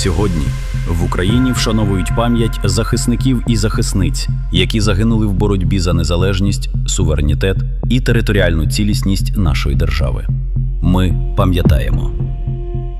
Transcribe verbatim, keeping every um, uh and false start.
Сьогодні в Україні вшановують пам'ять захисників і захисниць, які загинули в боротьбі за незалежність, суверенітет і територіальну цілісність нашої держави. Ми пам'ятаємо.